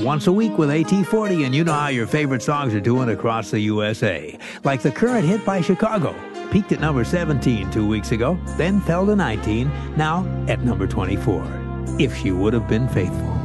once a week with AT40, and you know how your favorite songs are doing across the USA. Like the current hit by Chicago. Peaked at number 17 2 weeks ago, then fell to 19, now at number 24. If She Would Have Been Faithful.